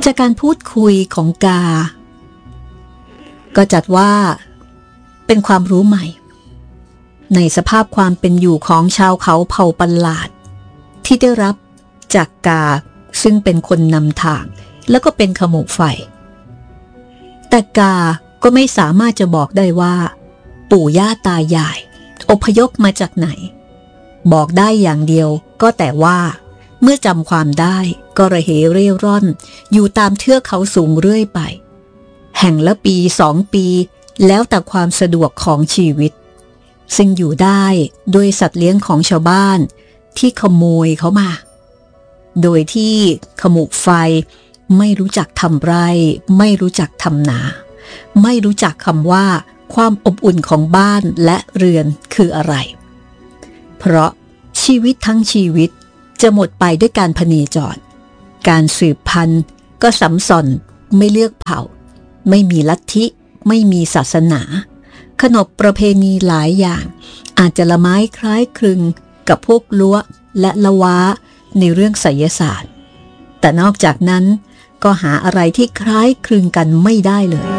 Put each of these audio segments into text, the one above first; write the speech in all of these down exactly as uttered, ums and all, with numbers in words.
จากการพูดคุยของกาก็จัดว่าเป็นความรู้ใหม่ในสภาพความเป็นอยู่ของชาวเขาเผ่าประหลาดที่ได้รับจากกาซึ่งเป็นคนนำทางแล้วก็เป็นขโมกไฟแต่กาก็ไม่สามารถจะบอกได้ว่าปู่ย่าตายายอพยพมาจากไหนบอกได้อย่างเดียวก็แต่ว่าเมื่อจำความได้ก็ระเหเร่ร่อนอยู่ตามเทือกเขาสูงเรื่อยไปแห่งละปีสองปีแล้วแต่ความสะดวกของชีวิตซึ่งอยู่ได้โดยสัตว์เลี้ยงของชาวบ้านที่ขโมยเขามาโดยที่ขมุกไฟไม่รู้จักทำไร่ไม่รู้จักทำนาไม่รู้จักคำว่าความอบอุ่นของบ้านและเรือนคืออะไรเพราะชีวิตทั้งชีวิตจะหมดไปด้วยการพเนจรการสืบพันธุ์ก็สัมสอนไม่เลือกเผ่าไม่มีลัทธิไม่มีศาสนาขนบประเพณีหลายอย่างอาจจะละไม้คล้ายคลึงกับพวกล้วและละว้าในเรื่องไสยศาสตร์แต่นอกจากนั้นก็หาอะไรที่คล้ายคลึงกันไม่ได้เลย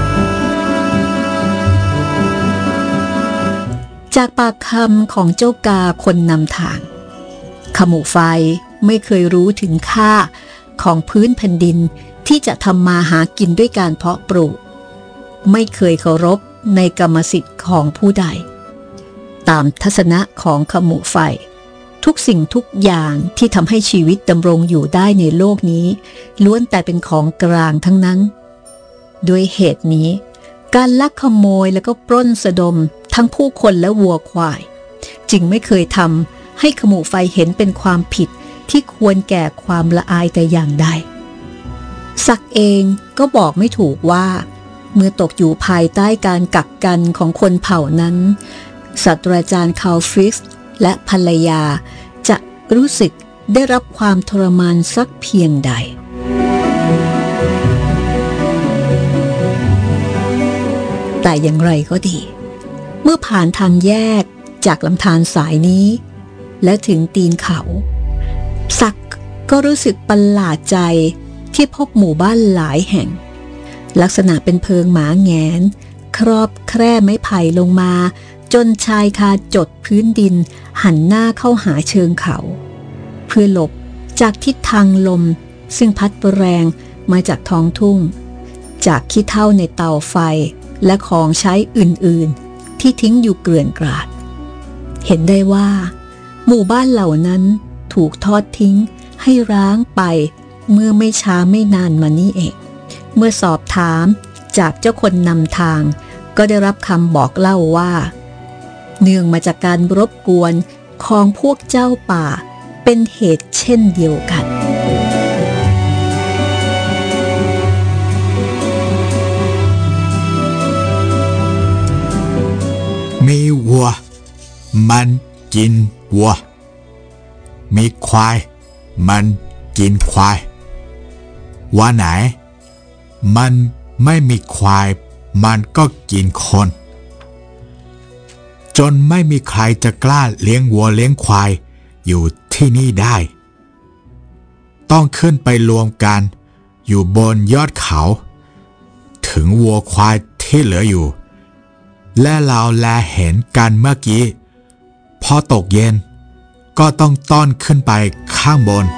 จากปากคำของเจ้ากาคนนำทางขมุไฟไม่เคยรู้ถึงค่าของพื้นแผ่นดินที่จะทำมาหากินด้วยการเพาะปลูกไม่เคยเคารพในกรรมสิทธิ์ของผู้ใดตามทัศนะของขมุไฟทุกสิ่งทุกอย่างที่ทำให้ชีวิตดำรงอยู่ได้ในโลกนี้ล้วนแต่เป็นของกลางทั้งนั้นด้วยเหตุนี้การลักขโมยแล้วก็ปล้นสะดมทั้งผู้คนและวัวควายจึงไม่เคยทำให้ขมุไฟเห็นเป็นความผิดที่ควรแก่ความละอายแต่อย่างใดศักเองก็บอกไม่ถูกว่าเมื่อตกอยู่ภายใต้การกักกันของคนเผ่านั้นศาสตราจารย์คาลฟริกซ์และภรรยาจะรู้สึกได้รับความทรมานสักเพียงใดแต่อย่างไรก็ดีเมื่อผ่านทางแยกจากลำธารสายนี้และถึงตีนเขาศักก็รู้สึกประหลาดใจที่พบหมู่บ้านหลายแห่งลักษณะเป็นเพิงหมาแงนครอบแคร่ไม้ไผ่ลงมาจนชายคาจดพื้นดินหันหน้าเข้าหาเชิงเขาเพื่อหลบจากทิศทางลมซึ่งพัดแรงมาจากท้องทุ่งจากขี้เถ้าในเตาไฟและของใช้อื่นๆที่ทิ้งอยู่เกลื่อนกราดเห็นได้ว่าหมู่บ้านเหล่านั้นถูกทอดทิ้งให้ร้างไปเมื่อไม่ช้าไม่นานมานี้เองเมื่อสอบถามจากเจ้าคนนำทางก็ได้รับคำบอกเล่าว่าเนื่องมาจากการรบกวนของพวกเจ้าป่าเป็นเหตุเช่นเดียวกันมีวัวมันกินวัวมีควายมันกินควายวันไหนมันไม่มีควายมันก็กินคนจนไม่มีใครจะกล้าเลี้ยงวัวเลี้ยงควายอยู่ที่นี่ได้ต้องขึ้นไปรวมกันอยู่บนยอดเขาถึงวัวควายที่เหลืออยู่และเราแลเห็นกันเมื่อกี้พอตกเย็นก็ต้องต้อนขึ้นไปข้างบน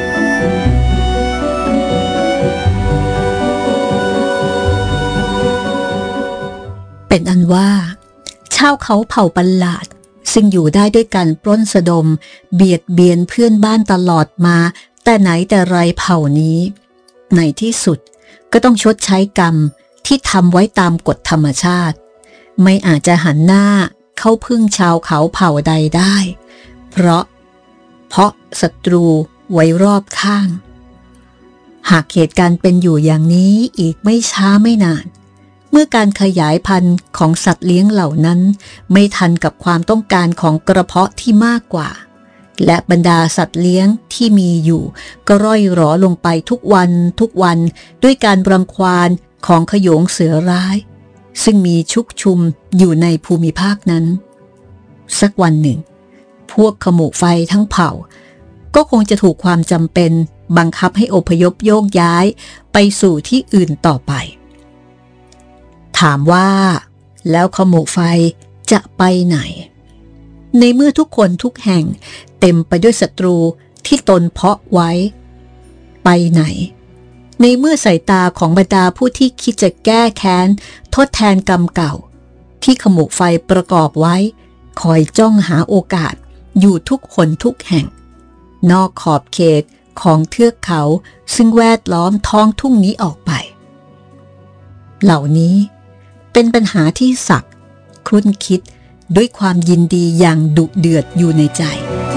เป็นอันว่าชาวเขาเผ่าประหลาดซึ่งอยู่ได้ด้วยการปล้นสะดมเบียดเบียนเพื่อนบ้านตลอดมาแต่ไหนแต่ไรเผ่านี้ในที่สุดก็ต้องชดใช้กรรมที่ทำไว้ตามกฎธรรมชาติไม่อาจจะหันหน้าเข้าพึ่งชาวเขาเผ่าใดได้เพราะเพราะศัตรูไว้รอบข้างหากเหตุการณ์เป็นอยู่อย่างนี้อีกไม่ช้าไม่นานเมื่อการขยายพันธุ์ของสัตว์เลี้ยงเหล่านั้นไม่ทันกับความต้องการของกระเพาะที่มากกว่าและบรรดาสัตว์เลี้ยงที่มีอยู่ก็ร่อยหรอลงไปทุกวันทุกวันด้วยการรังควานของขโยงเสือร้ายซึ่งมีชุกชุมอยู่ในภูมิภาคนั้นสักวันหนึ่งพวกขโมกไฟทั้งเผ่าก็คงจะถูกความจำเป็นบังคับให้อพยพโยกย้ายไปสู่ที่อื่นต่อไปถามว่าแล้วขโมกไฟจะไปไหนในเมื่อทุกคนทุกแห่งเต็มไปด้วยศัตรูที่ตนเพาะไว้ไปไหนในเมื่อสายตาของบรรดาผู้ที่คิดจะแก้แค้นทดแทนกรรมเก่าที่ขโมกไฟประกอบไว้คอยจ้องหาโอกาสอยู่ทุกคนทุกแห่งนอกขอบเขตของเทือกเขาซึ่งแวดล้อมท้องทุ่งนี้ออกไปเหล่านี้เป็นปัญหาที่ศักดิ์ครุ่นคิดด้วยความยินดีอย่างดุเดือดอยู่ในใจ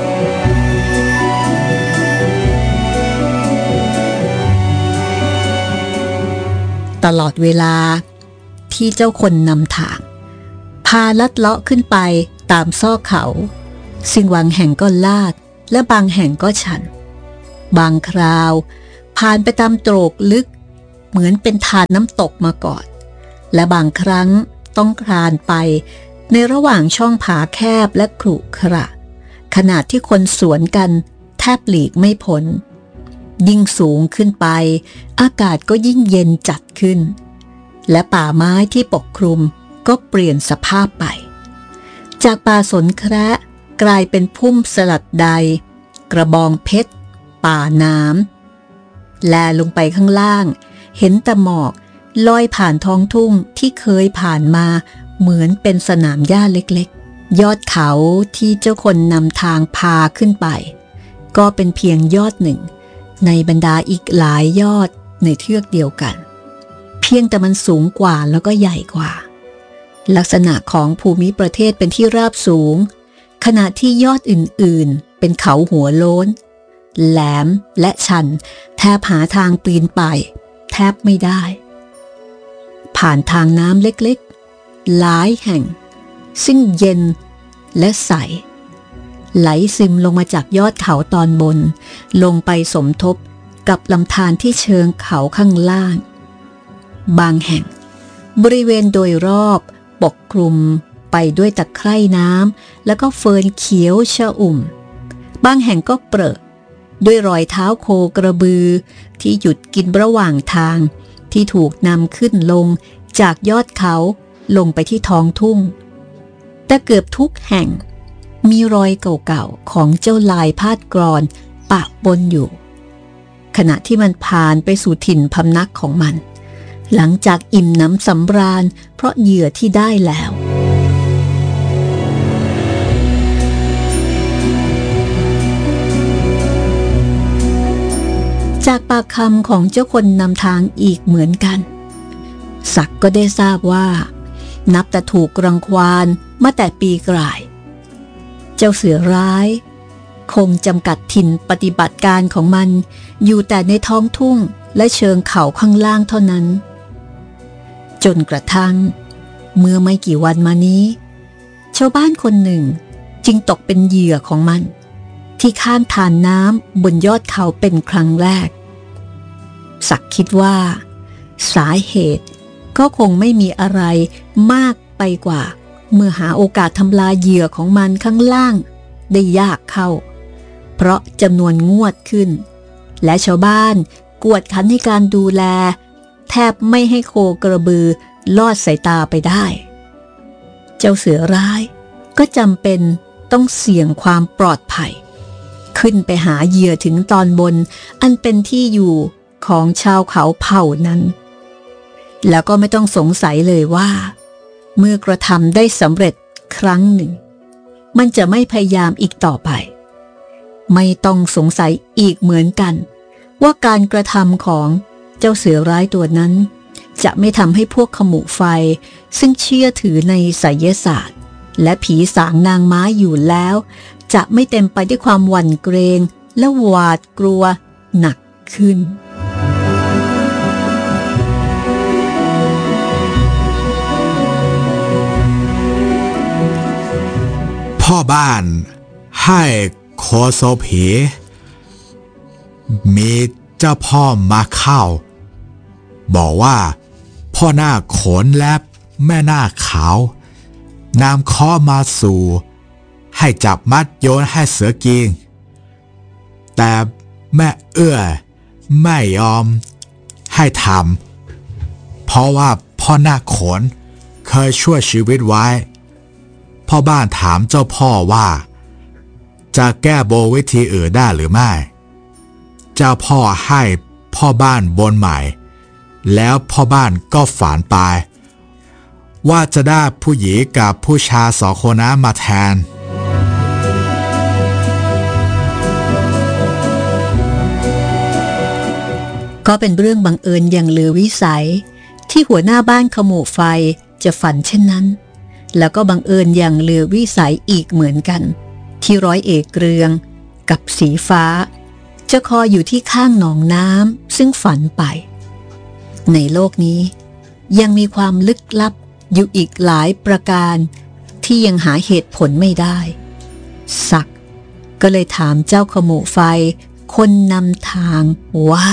ตลอดเวลาที่เจ้าคนนำทางพาลัดเลาะขึ้นไปตามซอกเขาซึ่งบางแห่งก็ลาดและบางแห่งก็ชันบางคราวผ่านไปตามโตรกลึกเหมือนเป็นทานน้ำตกมาก่อนและบางครั้งต้องคลานไปในระหว่างช่องผาแคบและขรุขระขนาดที่คนสวนกันแทบหลีกไม่พ้นยิ่งสูงขึ้นไปอากาศก็ยิ่งเย็นจัดขึ้นและป่าไม้ที่ปกคลุมก็เปลี่ยนสภาพไปจากป่าสนแคระกลายเป็นพุ่มสลัดใดกระบองเพชรป่าน้ำแลลงไปข้างล่างเห็นแต่หมอกลอยผ่านท้องทุ่งที่เคยผ่านมาเหมือนเป็นสนามหญ้าเล็กๆยอดเขาที่เจ้าคนนำทางพาขึ้นไปก็เป็นเพียงยอดหนึ่งในบรรดาอีกหลายยอดในเทือกเดียวกันเพียงแต่มันสูงกว่าแล้วก็ใหญ่กว่าลักษณะของภูมิประเทศเป็นที่ราบสูงขณะที่ยอดอื่นๆเป็นเขาหัวโล้นแหลมและชันแทบหาทางปีนไปแทบไม่ได้ผ่านทางน้ำเล็กๆหลายแห่งซึ่งเย็นและใสไหลซึมลงมาจากยอดเขาตอนบนลงไปสมทบกับลำธารที่เชิงเขาข้างล่างบางแห่งบริเวณโดยรอบปกคลุมไปด้วยตะไคร่น้ำแล้วก็เฟิร์นเขียวชอุ่มบางแห่งก็เปรอะด้วยรอยเท้าโคกระบือที่หยุดกินระหว่างทางที่ถูกนำขึ้นลงจากยอดเขาลงไปที่ท้องทุ่งแต่เกือบทุกแห่งมีรอยเก่าๆของเจ้าลายพาดกรอนปะปนอยู่ขณะที่มันผ่านไปสู่ถิ่นพำนักของมันหลังจากอิ่มน้ำสำราญเพราะเหยื่อที่ได้แล้วจากปากคำของเจ้าคนนำทางอีกเหมือนกันศักดิ์ก็ได้ทราบว่านับแต่ถูกรังควานมาแต่ปีกลายเจ้าเสือร้ายคงจำกัดถิ่นปฏิบัติการของมันอยู่แต่ในท้องทุ่งและเชิงเขาข้างล่างเท่านั้นจนกระทั่งเมื่อไม่กี่วันมานี้ชาวบ้านคนหนึ่งจึงตกเป็นเหยื่อของมันที่ข้ามทานน้ำบนยอดเขาเป็นครั้งแรกศักดิ์คิดว่าสาเหตุก็คงไม่มีอะไรมากไปกว่าเมื่อหาโอกาสทำลายเหยื่อของมันข้างล่างได้ยากเข้าเพราะจำนวนงวดขึ้นและชาวบ้านกวดขันในการดูแลแทบไม่ให้โคกระบือลอดสายตาไปได้เจ้าเสือร้ายก็จำเป็นต้องเสี่ยงความปลอดภัยขึ้นไปหาเหยื่อถึงตอนบนอันเป็นที่อยู่ของชาวเขาเผ่านั้นแล้วก็ไม่ต้องสงสัยเลยว่าเมื่อกระทำได้สำเร็จครั้งหนึ่งมันจะไม่พยายามอีกต่อไปไม่ต้องสงสัยอีกเหมือนกันว่าการกระทำของเจ้าเสือร้ายตัวนั้นจะไม่ทำให้พวกขมุไฟซึ่งเชื่อถือในไสยศาสตร์และผีสางนางไม้อยู่แล้วจะไม่เต็มไปด้วยความหวั่นเกรงและหวาดกลัวหนักขึ้นพ่อบ้านให้โคโซผีมีเจ้าพ่อมาเข้าบอกว่าพ่อหน้าขนและแม่หน้าขาวนำข้อมาสู่ให้จับมัดโยนให้เสือกินแต่แม่เอื้อไม่ยอมให้ทำเพราะว่าพ่อนาคขนเคยช่วยชีวิตไว้พ่อบ้านถามเจ้าพ่อว่าจะแก้บนวิธีอื่นได้หรือไม่เจ้าพ่อให้พ่อบ้านบนใหม่แล้วพ่อบ้านก็ฝันไปว่าจะได้ผู้หญิงกับผู้ชายสองคนนั้นมาแทนก็เป็นเรื่องบังเอิญอย่างเหลือวิสัยที่หัวหน้าบ้านขโมกไฟจะฝันเช่นนั้นแล้วก็บังเอิญอย่างเหลือวิสัยอีกเหมือนกันที่ร้อยเอกเรืองกับสีฟ้าจะคอยอยู่ที่ข้างหนองน้ำซึ่งฝันไปในโลกนี้ยังมีความลึกลับอยู่อีกหลายประการที่ยังหาเหตุผลไม่ได้ศักดิ์ก็เลยถามเจ้าขโมกไฟคนนำทางว่า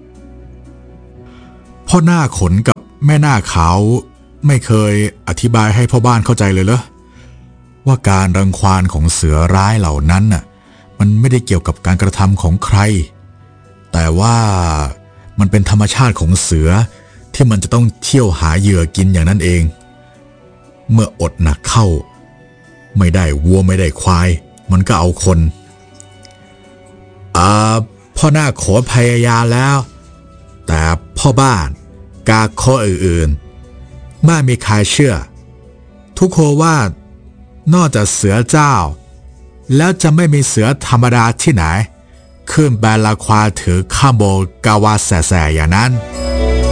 พ่อหน้าขนกับแม่หน้าขาวไม่เคยอธิบายให้พ่อบ้านเข้าใจเลยเหรอว่าการรังควานของเสือร้ายเหล่านั้นน่ะมันไม่ได้เกี่ยวกับการกระทำของใครแต่ว่ามันเป็นธรรมชาติของเสือที่มันจะต้องเที่ยวหาเหยื่อกินอย่างนั้นเองเมื่ออดหนักเข้าไม่ได้วัวไม่ได้ควายมันก็เอาคนอ่าพ่อหน้าโขนพยายามแล้วแต่พ่อบ้านกาข้ออื่นๆไม่มีใครเชื่อทุกคนว่านอกจากเสือเจ้าแล้วจะไม่มีเสือธรรมดาที่ไหนขึ้นแบนละควาถือข้ามโบกาวาแสๆอย่างนั้น